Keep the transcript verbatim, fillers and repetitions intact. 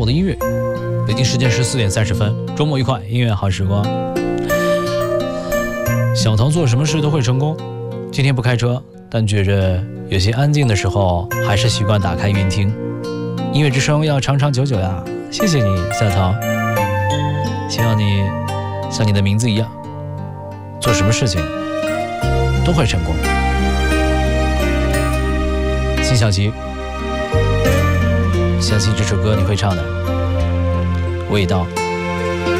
我的音乐。北京时间十四点三十分，周末愉快，音乐好时光。小唐做什么事都会成功。今天不开车，但觉着有些安静的时候，还是习惯打开云听。音乐之声要长长久久呀！谢谢你，小唐。希望你像你的名字一样，做什么事情都会成功。辛晓琪，相信这首歌你会唱的。味道。